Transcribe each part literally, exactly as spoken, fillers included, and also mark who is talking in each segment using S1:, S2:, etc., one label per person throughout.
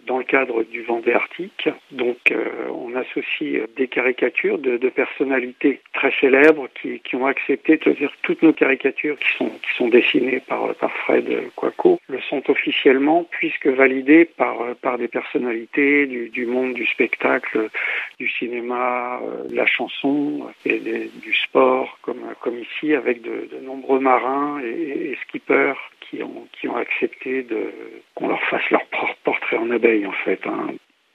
S1: dans le cadre du Vendée Arctique. Donc euh, on associe des caricatures de, de personnalités très célèbres qui, qui ont accepté de dire toutes nos caricatures qui sont, qui sont dessinées par, par Fred Quacco le sont officiellement puisque validées par, par des personnalités du, du monde du spectacle, du cinéma, de la chanson et des, du sport comme, comme ici avec de, de nombreux marins et, et skippers qui ont, qui ont accepté de, qu'on leur fasse leur propre portrait en abeille en fait. Hein.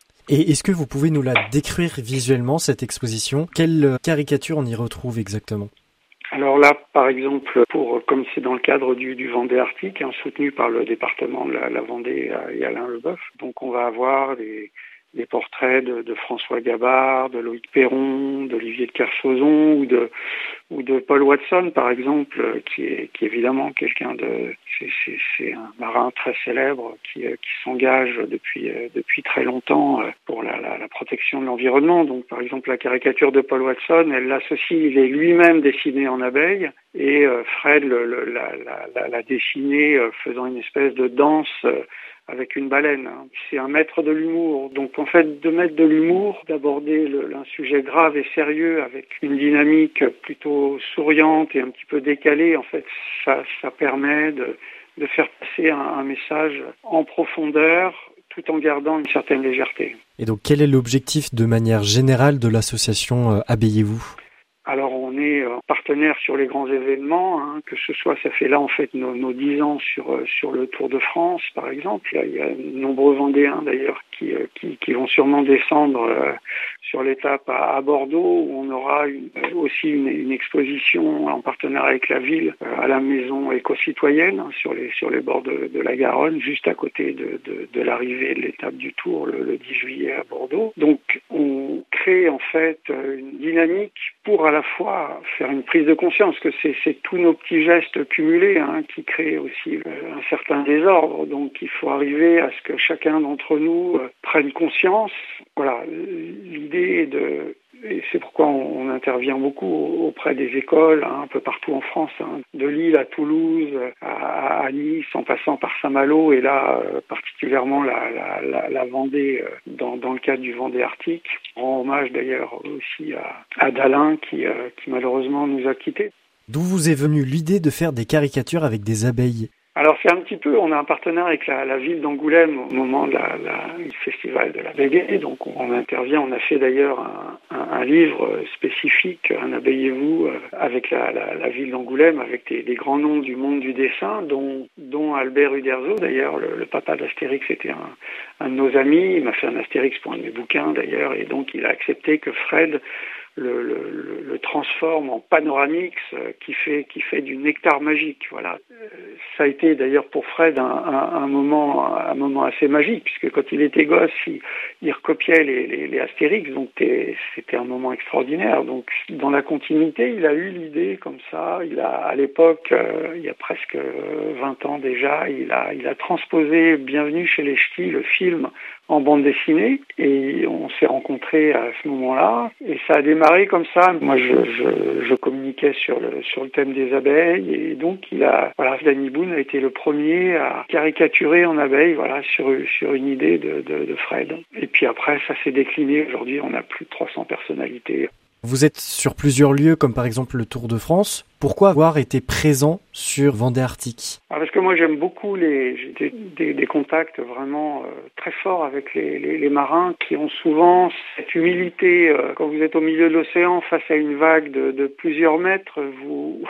S2: Et est-ce que vous pouvez nous la décrire visuellement, cette exposition ? Quelle caricature on y retrouve exactement ?
S1: Alors là, par exemple, pour comme c'est dans le cadre du, du Vendée Arctique, hein, soutenu par le département de la, la Vendée et Alain Leboeuf, donc on va avoir des, des portraits de, de François Gabard, de Loïc Perron, d'Olivier de Kersauzon ou de ou de Paul Watson, par exemple, qui est, qui est évidemment quelqu'un de, c'est, c'est, c'est un marin très célèbre qui, qui s'engage depuis, depuis très longtemps pour la, la, la protection de l'environnement. Donc, par exemple, la caricature de Paul Watson, elle l'associe, il est lui-même dessiné en abeille et Fred le, le, la, la, la dessiné faisant une espèce de danse avec une baleine. C'est un maître de l'humour. Donc en fait, de mettre de l'humour, d'aborder le, un sujet grave et sérieux avec une dynamique plutôt souriante et un petit peu décalée, en fait, ça, ça permet de, de faire passer un, un message en profondeur tout en gardant une certaine légèreté.
S2: Et donc quel est l'objectif de manière générale de l'association euh, Abeillez-vous ?
S1: Alors on est partenaire sur les grands événements, hein, que ce soit, ça fait là en fait nos, nos dix ans sur sur le Tour de France par exemple. Il y a de nombreux Vendéens d'ailleurs qui, qui qui vont sûrement descendre euh, sur l'étape à, à Bordeaux où on aura une, aussi une, une exposition en partenariat avec la ville euh, à la maison éco-citoyenne hein, sur les sur les bords de, de la Garonne, juste à côté de de, de l'arrivée de l'étape du Tour le, le dix juillet à Bordeaux. Donc on crée en fait une dynamique pour à la fois faire une prise de conscience que c'est, c'est tous nos petits gestes cumulés hein, qui créent aussi euh, un certain désordre. Donc il faut arriver à ce que chacun d'entre nous euh, prenne conscience. Voilà, l'idée est de... Et c'est pourquoi on, on intervient beaucoup auprès des écoles, hein, un peu partout en France, hein, de Lille à Toulouse, à, à Nice, en passant par Saint-Malo, et là euh, particulièrement la, la, la, la Vendée euh, dans, dans le cadre du Vendée Arctique. On rend hommage d'ailleurs aussi à, à Dalin qui, euh, qui malheureusement nous a quittés.
S2: D'où vous est venue l'idée de faire des caricatures avec des abeilles ?
S1: Alors c'est un petit peu, on a un partenaire avec la, la ville d'Angoulême au moment de la, la, du festival de l'abeille gay, donc on, on intervient, on a fait d'ailleurs un, un, un livre spécifique, un Abeillez-vous, avec la, la, la ville d'Angoulême, avec des, des grands noms du monde du dessin, dont, dont Albert Uderzo, d'ailleurs le, le papa d'Astérix était un, un de nos amis, il m'a fait un Astérix pour un de mes bouquins d'ailleurs, et donc il a accepté que Fred Le, le, le transforme en panoramix euh, qui fait qui fait du nectar magique. Voilà. Euh, ça a été d'ailleurs pour Fred un, un, un moment un moment assez magique puisque quand il était gosse, il, il recopiait les, les, les Astérix, donc c'était un moment extraordinaire. Donc dans la continuité, il a eu l'idée comme ça. Il a à l'époque, euh, il y a presque vingt ans déjà, il a il a transposé Bienvenue chez les Ch'tis, le film, en bande dessinée et on s'est rencontrés à ce moment-là et ça a démarré comme ça. Moi, je, je, je communiquais sur le sur le thème des abeilles et donc il a voilà, Danny Boone a été le premier à caricaturer en abeille, voilà, sur sur une idée de, de, de Fred. Et puis après, ça s'est décliné. Aujourd'hui, on a plus de trois cents personnalités.
S2: Vous êtes sur plusieurs lieux, comme par exemple le Tour de France. Pourquoi avoir été présent sur Vendée Arctique ?
S1: Ah, parce que moi j'aime beaucoup les j'ai des, des, des contacts vraiment euh, très forts avec les, les, les marins qui ont souvent cette humilité. Euh, quand vous êtes au milieu de l'océan face à une vague de, de plusieurs mètres, vous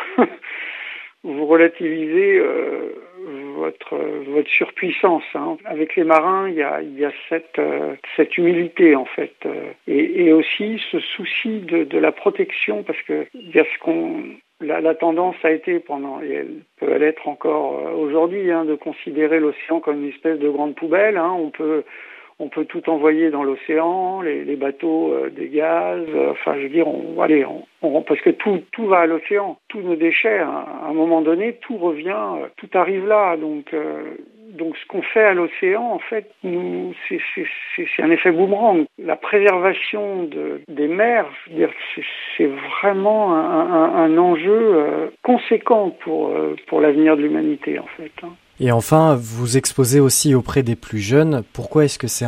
S1: vous relativisez euh, votre votre surpuissance. Hein. Avec les marins, il y a il y a cette euh, cette humilité en fait euh, et, et aussi ce souci de, de la protection parce que il y a ce qu'on La, la tendance a été pendant, et elle peut l'être encore aujourd'hui, hein, de considérer l'océan comme une espèce de grande poubelle. Hein. On peut, on peut tout envoyer dans l'océan, les, les bateaux, euh, des gaz. Euh, enfin, je veux dire, on, allez, on, on, parce que tout, tout va à l'océan. Tous nos déchets, hein, à un moment donné, tout revient, euh, tout arrive là. Donc, euh, donc, ce qu'on fait à l'océan, en fait, nous, c'est, c'est, c'est, c'est un effet boomerang. La préservation de, des mers, je veux dire, c'est, c'est vraiment un, un, un enjeu euh, conséquent pour, euh, pour l'avenir de l'humanité, en fait. Hein.
S2: Et enfin, vous exposez aussi auprès des plus jeunes. Pourquoi est-ce que c'est